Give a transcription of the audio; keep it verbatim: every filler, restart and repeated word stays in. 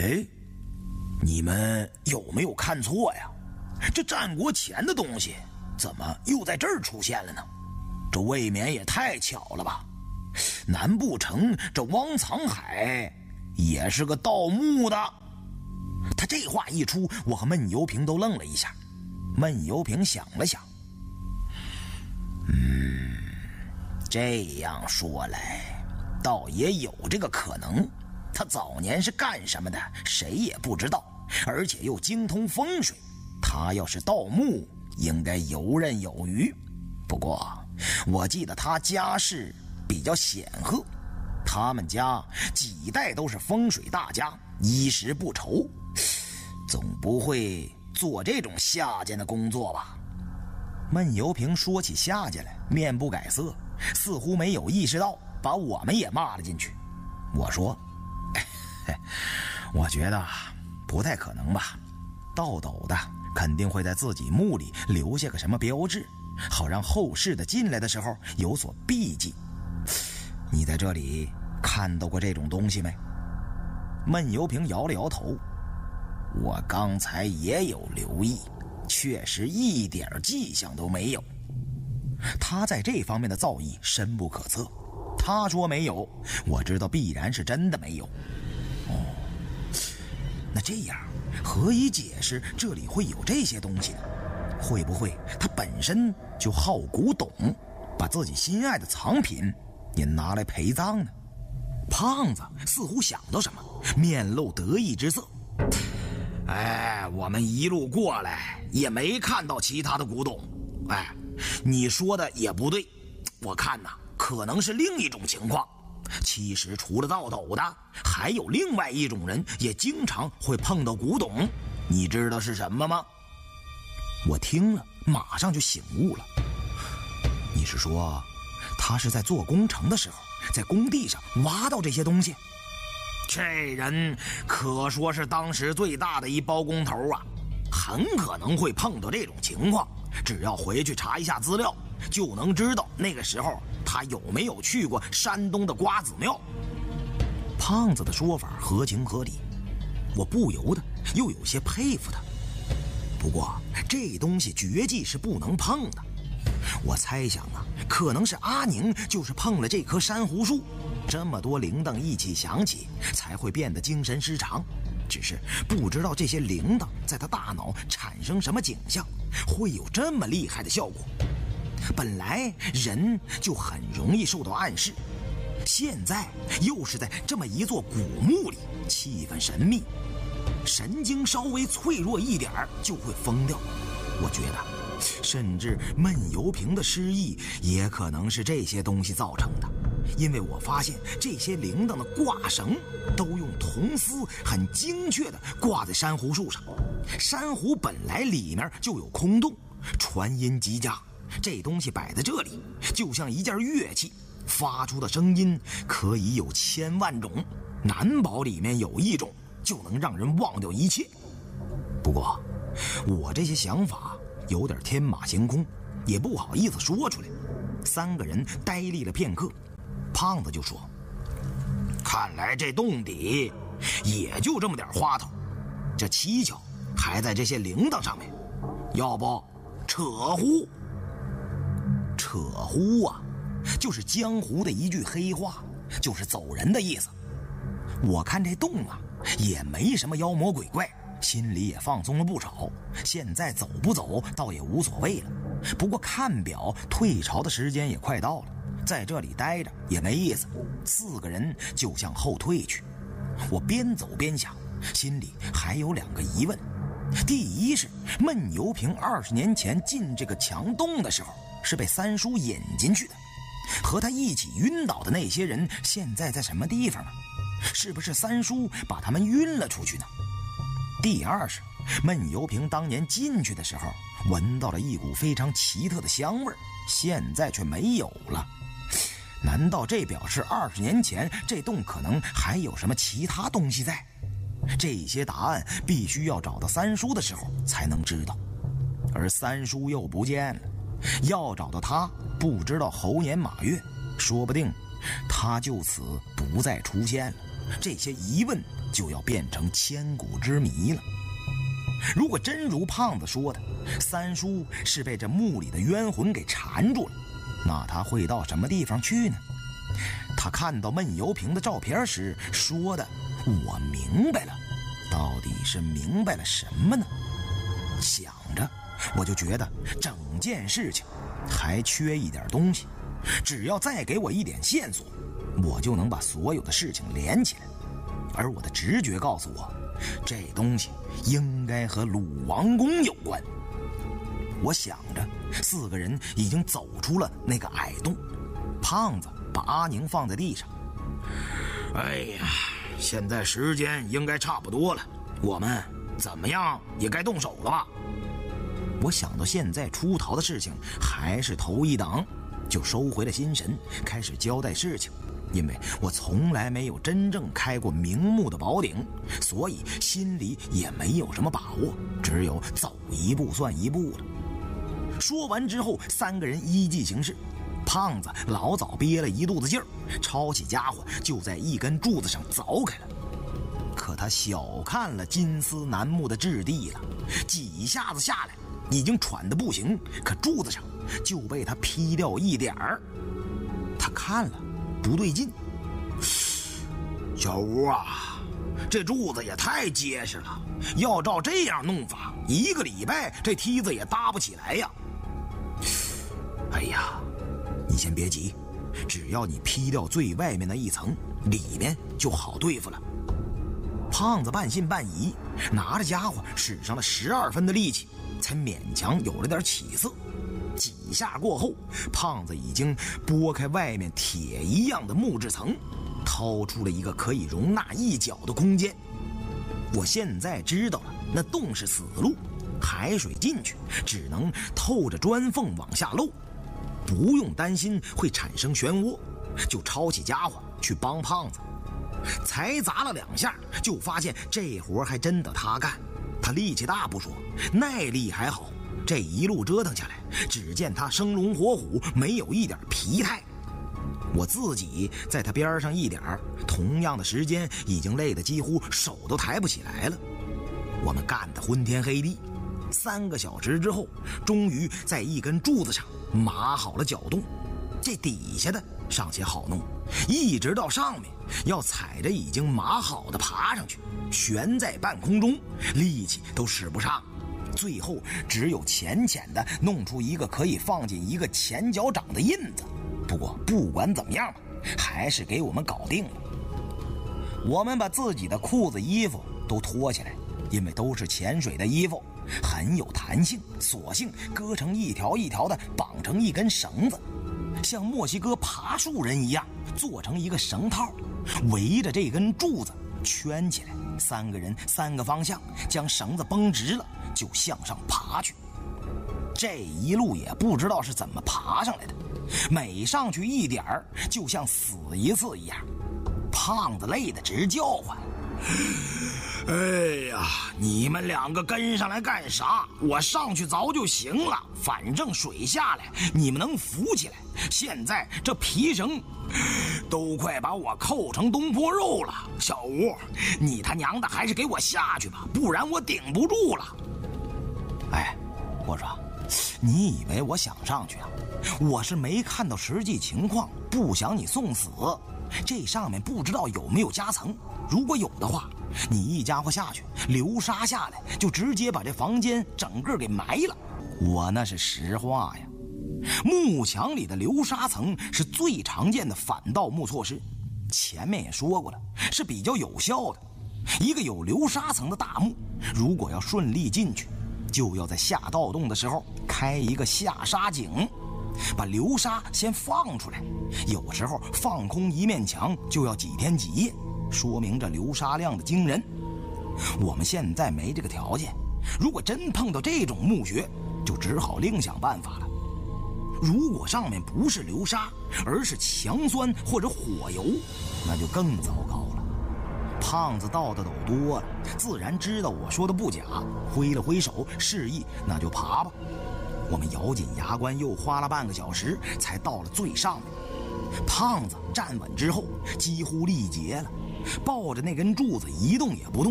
哎，你们有没有看错呀？这战国前的东西怎么又在这儿出现了呢？这未免也太巧了吧？难不成这汪藏海也是个盗墓的？他这话一出，我和闷油瓶都愣了一下。闷油瓶想了想，嗯，这样说来，倒也有这个可能。他早年是干什么的，谁也不知道，而且又精通风水。他要是盗墓，应该游刃有余。不过，我记得他家世比较显赫，他们家几代都是风水大家，衣食不愁，总不会做这种下贱的工作吧？闷油瓶说起下贱来，面不改色，似乎没有意识到把我们也骂了进去。我说，我觉得不太可能吧，盗斗的肯定会在自己墓里留下个什么标志，好让后世的进来的时候有所避忌。你在这里看到过这种东西没？闷油瓶摇了摇头，我刚才也有留意，确实一点迹象都没有。他在这方面的造诣深不可测，他说没有，我知道必然是真的没有。哦，那这样何以解释这里会有这些东西呢？会不会他本身就好古董，把自己心爱的藏品也拿来陪葬呢？胖子似乎想到什么，面露得意之色。哎，我们一路过来也没看到其他的古董。哎，你说的也不对，我看呐，可能是另一种情况。其实除了盗斗的，还有另外一种人也经常会碰到古董，你知道是什么吗？我听了马上就醒悟了。你是说他是在做工程的时候，在工地上挖到这些东西？这人可说是当时最大的一包工头啊，很可能会碰到这种情况。只要回去查一下资料，就能知道那个时候他有没有去过山东的瓜子庙。胖子的说法合情合理，我不由得又有些佩服他。不过这东西绝技是不能碰的，我猜想啊，可能是阿宁就是碰了这棵珊瑚树，这么多铃铛一起响起，才会变得精神失常。只是不知道这些铃铛在他大脑产生什么景象，会有这么厉害的效果。本来人就很容易受到暗示，现在又是在这么一座古墓里，气氛神秘，神经稍微脆弱一点就会疯掉。我觉得甚至闷油瓶的失忆也可能是这些东西造成的，因为我发现这些铃铛的挂绳都用铜丝很精确地挂在珊瑚树上，珊瑚本来里面就有空洞，传音极佳，这东西摆在这里就像一件乐器，发出的声音可以有千万种，难保里面有一种就能让人忘掉一切。不过我这些想法有点天马行空，也不好意思说出来。三个人呆立了片刻，胖子就说，看来这洞底也就这么点花头，这蹊跷还在这些铃铛上面，要不扯呼？扯呼啊，就是江湖的一句黑话，就是走人的意思。我看这洞啊也没什么妖魔鬼怪，心里也放松了不少，现在走不走倒也无所谓了。不过看表，退潮的时间也快到了，在这里待着也没意思，四个人就向后退去。我边走边想，心里还有两个疑问。第一是闷油瓶二十年前进这个墙洞的时候是被三叔引进去的，和他一起晕倒的那些人现在在什么地方呢？是不是三叔把他们晕了出去呢？第二是闷油瓶当年进去的时候闻到了一股非常奇特的香味，现在却没有了。难道这表示二十年前这洞可能还有什么其他东西在？这些答案必须要找到三叔的时候才能知道，而三叔又不见了，要找到他不知道猴年马月，说不定他就此不再出现了。 这些疑问就要变成千古之谜了。如果真如胖子说的，三叔是被这墓里的冤魂给缠住了，那他会到什么地方去呢？他看到闷油瓶的照片时说的，我明白了，到底是明白了什么呢？想着我就觉得整件事情还缺一点东西，只要再给我一点线索，我就能把所有的事情连起来。而我的直觉告诉我，这东西应该和鲁王宫有关。我想着，四个人已经走出了那个矮洞。胖子把阿宁放在地上。哎呀，现在时间应该差不多了，我们怎么样也该动手了吧？我想到现在出逃的事情还是头一档，就收回了心神，开始交代事情。因为我从来没有真正开过明目的宝鼎，所以心里也没有什么把握，只有走一步算一步了。说完之后，三个人依计行事。胖子老早憋了一肚子劲儿，抄起家伙就在一根柱子上凿开了。可他小看了金丝楠木的质地了，几下子下来已经喘得不行，可柱子上就被他劈掉一点儿。他看了不对劲，小吴啊，这柱子也太结实了，要照这样弄法，一个礼拜这梯子也搭不起来呀。哎呀，你先别急，只要你劈掉最外面那一层，里面就好对付了。胖子半信半疑，拿着家伙使上了十二分的力气，才勉强有了点起色。几下过后，胖子已经拨开外面铁一样的木质层，掏出了一个可以容纳一脚的空间。我现在知道了，那洞是死路，海水进去只能透着砖缝往下漏，不用担心会产生漩涡，就抄起家伙去帮胖子。才砸了两下，就发现这活还真的他干。他力气大不说，耐力还好，这一路折腾下来，只见他生龙活虎，没有一点疲态。我自己在他边上一点，同样的时间已经累得几乎手都抬不起来了。我们干得昏天黑地，三个小时之后，终于在一根柱子上码好了脚洞。这底下的尚且好弄，一直到上面要踩着已经码好的爬上去，悬在半空中，力气都使不上，最后只有浅浅的弄出一个可以放进一个前脚掌的印子。不过不管怎么样吧，还是给我们搞定了。我们把自己的裤子衣服都脱下来，因为都是潜水的衣服，很有弹性，索性割成一条一条的，绑成一根绳子，像墨西哥爬树人一样做成一个绳套，围着这根柱子圈起来，三个人三个方向，将绳子绷直了就向上爬去。这一路也不知道是怎么爬上来的，每上去一点儿就像死一次一样。胖子累得直叫唤，哎呀，你们两个跟上来干啥？我上去凿就行了，反正水下来你们能浮起来，现在这皮绳都快把我扣成东坡肉了。小吴，你他娘的还是给我下去吧，不然我顶不住了。哎，我说你以为我想上去啊？我是没看到实际情况，不想你送死。这上面不知道有没有夹层，如果有的话，你一家伙下去，流沙下来就直接把这房间整个给埋了。我那是实话呀。木墙里的流沙层是最常见的反盗墓措施，前面也说过了，是比较有效的。一个有流沙层的大墓，如果要顺利进去，就要在下盗洞的时候开一个下沙井，把流沙先放出来，有时候放空一面墙就要几天几夜，说明这流沙量的惊人。我们现在没这个条件，如果真碰到这种墓穴，就只好另想办法了。如果上面不是流沙，而是强酸或者火油，那就更糟糕了。胖子倒的斗多了，自然知道我说的不假，挥了挥手示意那就爬吧。我们咬紧牙关，又花了半个小时才到了最上面。胖子站稳之后几乎力竭了， 抱着那根柱子一动也不动。